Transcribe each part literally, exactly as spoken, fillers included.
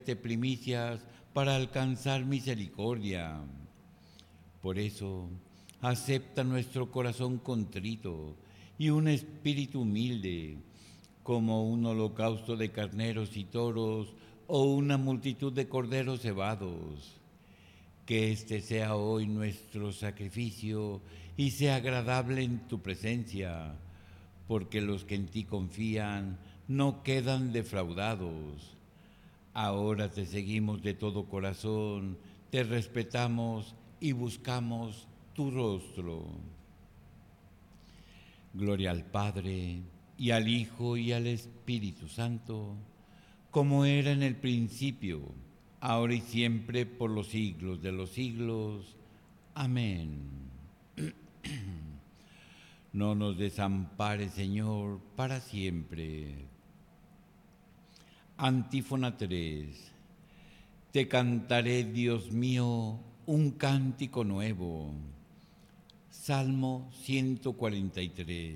de primicias para alcanzar misericordia. Por eso, acepta nuestro corazón contrito y un espíritu humilde, como un holocausto de carneros y toros o una multitud de corderos cebados. Que este sea hoy nuestro sacrificio y sea agradable en tu presencia, porque los que en ti confían no quedan defraudados. Ahora te seguimos de todo corazón, te respetamos y buscamos tu rostro. Gloria al Padre, y al Hijo, y al Espíritu Santo, como era en el principio, ahora y siempre, por los siglos de los siglos. Amén. No nos desampares, Señor, para siempre. Antífona tres. Te cantaré, Dios mío, un cántico nuevo. Salmo ciento cuarenta y tres.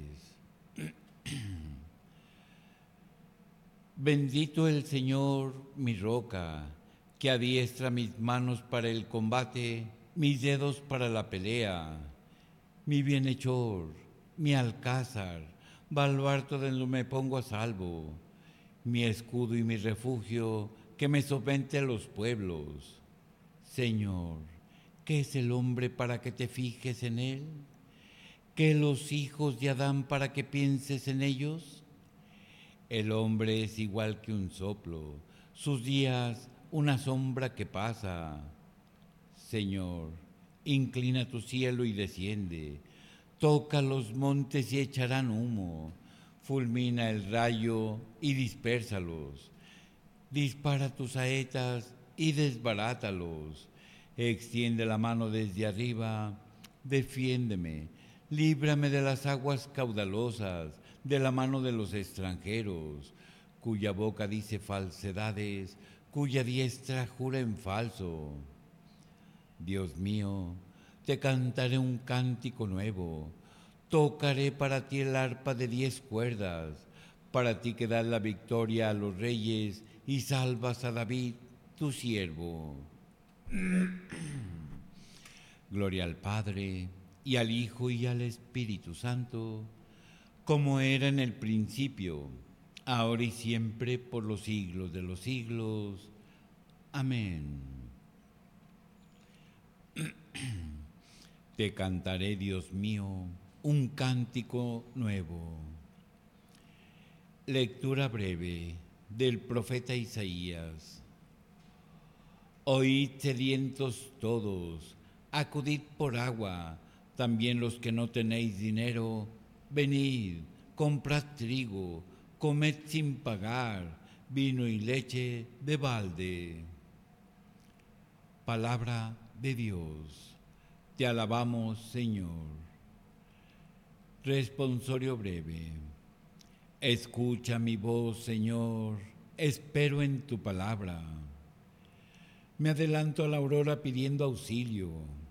Bendito el Señor, mi roca, que adiestra mis manos para el combate, mis dedos para la pelea, mi bienhechor, mi alcázar, baluarte donde me pongo a salvo, mi escudo y mi refugio, que me somete a los pueblos. Señor, ¿qué es el hombre para que te fijes en él? ¿Qué los hijos de Adán para que pienses en ellos? El hombre es igual que un soplo, sus días una sombra que pasa. Señor, inclina tu cielo y desciende, toca los montes y echarán humo, fulmina el rayo y dispérsalos, dispara tus saetas y desbarátalos, extiende la mano desde arriba, defiéndeme, líbrame de las aguas caudalosas, de la mano de los extranjeros, cuya boca dice falsedades, cuya diestra jura en falso. Dios mío, te cantaré un cántico nuevo, tocaré para ti el arpa de diez cuerdas, para ti que das la victoria a los reyes y salvas a David, tu siervo. Gloria al Padre, y al Hijo, y al Espíritu Santo, como era en el principio, ahora y siempre, por los siglos de los siglos. Amén. Te cantaré, Dios mío, un cántico nuevo. Lectura breve del profeta Isaías. Oíd, sedientos todos, acudid por agua, también los que no tenéis dinero, venid, comprad trigo, comed sin pagar, vino y leche de balde. Palabra de Dios. Te alabamos, Señor. Responsorio breve. Escucha mi voz, Señor, espero en tu palabra. Me adelanto a la aurora pidiendo auxilio.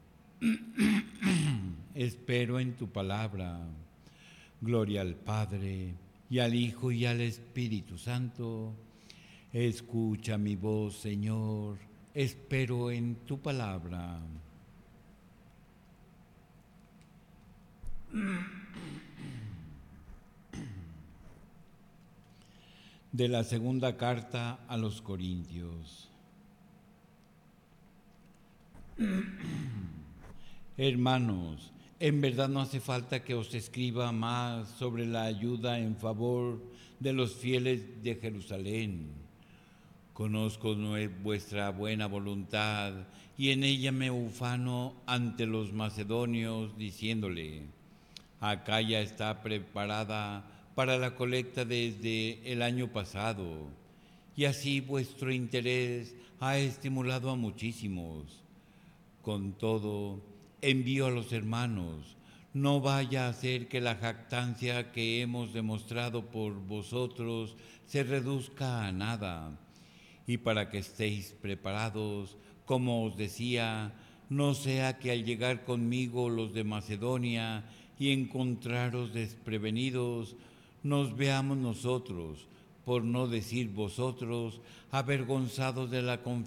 Espero en tu palabra. Gloria al Padre, y al Hijo, y al Espíritu Santo. Escucha mi voz, Señor, espero en tu palabra. De la segunda carta a los Corintios. Hermanos, en verdad no hace falta que os escriba más sobre la ayuda en favor de los fieles de Jerusalén. Conozco vuestra buena voluntad y en ella me ufano ante los macedonios, diciéndole: Acaya está preparada para la colecta desde el año pasado, y así vuestro interés ha estimulado a muchísimos. Con todo, envío a los hermanos, no vaya a ser que la jactancia que hemos demostrado por vosotros se reduzca a nada. Y para que estéis preparados, como os decía, no sea que al llegar conmigo los de Macedonia y encontraros desprevenidos, nos veamos nosotros, por no decir vosotros, avergonzados de la confianza